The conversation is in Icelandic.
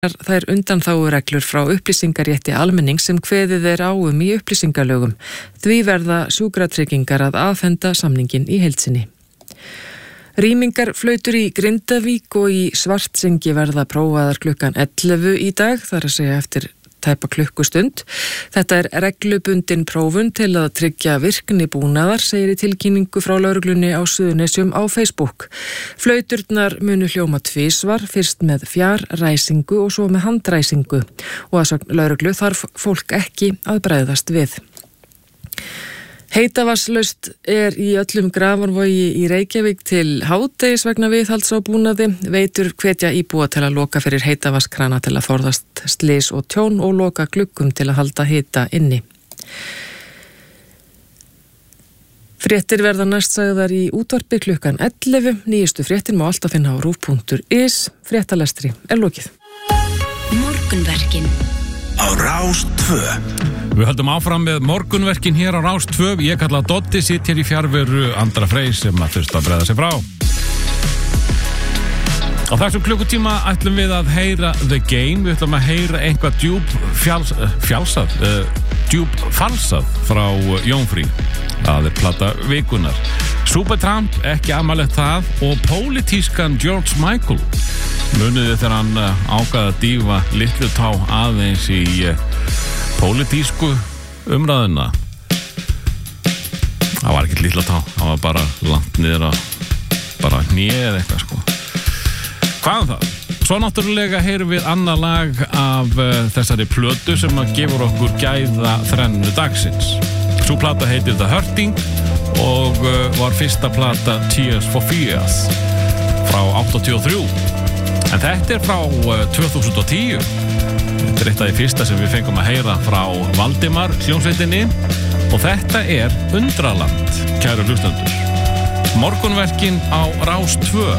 þær undanþágureglur frá upplýsingarétti almennings sem kveðið á í upplýsingalögum. Því verða sjúkratryggingar að afhenda samningin í heild sinni. Rýmingarflautur í Grindavík og í Svartsengi verða prófaðar klukkan 11 í dag, þar að segja eftir tæpa klukkustund. Þetta reglubundin prófun til að tryggja virkni búnaðar, segir í tilkynningu frá lögreglunni á Suðurnesjum á Facebook. Flauturnar munu hljóma tvisvar, fyrst með fjarræsingu og svo með handræsingu og að sögn lögreglu þarf fólk ekki að bregðast við. Heitavatnslaust í öllum Grafarvogi í Reykjavík til hádegis vegna viðhalds á búnaði. Veitur hvetja íbúa til að loka fyrir heitavatnskrana til að forðast slys og tjón og loka gluggum til að halda hita inni. Fréttir verða næst sagðar í útvarpi klukkan 11. Nýjustu fréttin má alltaf finna á rúv.is. Fréttalestri lokið. Morgunverkin á Rás 2. Við höldum áfram með morgunverkin hér á Rás 2. Ég kalla Doddi, sitt hér í fjarveru Andra Frey sem að fyrst að bregða sig frá. Á þessum klukkutíma ætlum við að heyra The Game. Við ætlum að heyra einhvað djúpfalsað frá Jónfrí. Það plata vikunar. Supertramp, ekki amalegt það, og pólitískan George Michael. Muniði þegar hann ákvað að dýfa litlu tá aðeins í pólitísku umræðuna. Það var ekkert litla tá, það var bara langt niður að bara hnið eða eitthvað sko. Hvað það? Svo náttúrulega heyrum við annað lag af þessari plötu sem að gefur okkur gæða þrennu dagsins. Sú plata heitir The Hurting og var fyrsta plata Tears for Fears frá 83. En þetta frá 2010. Þetta eitt af því fyrsta sem við fengum að heyra frá Valdimar hljómsveitinni og þetta Undraland, kæru hlustendur. Morgunverkin á Rás 2.